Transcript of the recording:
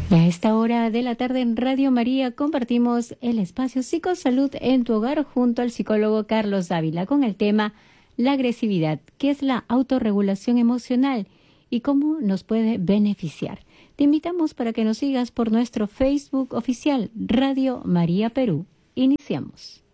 Y a esta hora de la tarde en Radio María compartimos el espacio Psicosalud en tu hogar junto al psicólogo Carlos Dávila con el tema la agresividad, ¿qué es la autorregulación emocional y cómo nos puede beneficiar? Te invitamos para que nos sigas por nuestro Facebook oficial Radio María Perú. Iniciamos.